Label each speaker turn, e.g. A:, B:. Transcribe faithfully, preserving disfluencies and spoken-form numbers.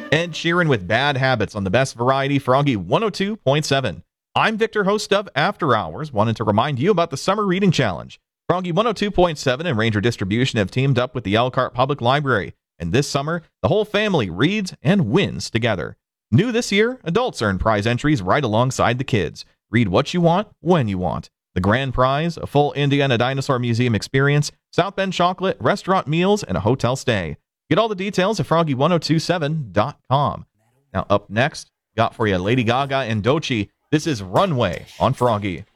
A: Ed Sheeran with Bad Habits on the best variety, Froggy one oh two point seven. I'm Victor, host of After Hours, wanted to remind you about the Summer Reading Challenge. Froggy one oh two point seven and Ranger Distribution have teamed up with the Elkhart Public Library, and this summer, the whole family reads and wins together. New this year, adults earn prize entries right alongside the kids. Read what you want, when you want. The grand prize, a full Indiana Dinosaur Museum experience, South Bend chocolate, restaurant meals, and a hotel stay. Get all the details at froggy ten twenty-seven dot com. Now up next, got for you Lady Gaga and Doechii. This is Runway on Froggy.